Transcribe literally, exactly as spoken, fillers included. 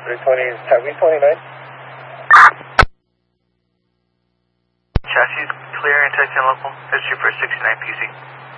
three twenty, Highway twenty-nine. Chassis clear and touchdown local. History for sixty-nine P C.